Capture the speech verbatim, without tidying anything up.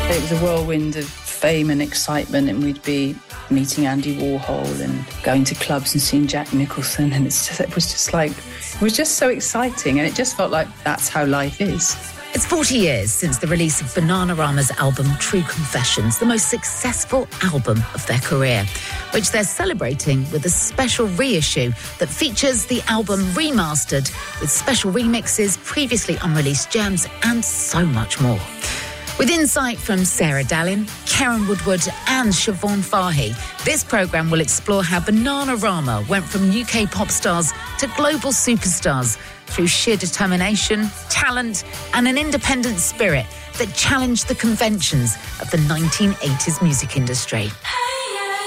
It was a whirlwind of fame and excitement, and we'd be meeting Andy Warhol and going to clubs and seeing Jack Nicholson, and it's just, it was just like, it was just so exciting, and it just felt like that's how life is. It's forty years since the release of Bananarama's album True Confessions, the most successful album of their career, which they're celebrating with a special reissue that features the album remastered with special remixes, previously unreleased gems, and so much more. With insight from Sarah Dallin, Karen Woodward and Siobhan Fahy, this programme will explore how Bananarama went from U K pop stars to global superstars through sheer determination, talent and an independent spirit that challenged the conventions of the nineteen eighties music industry.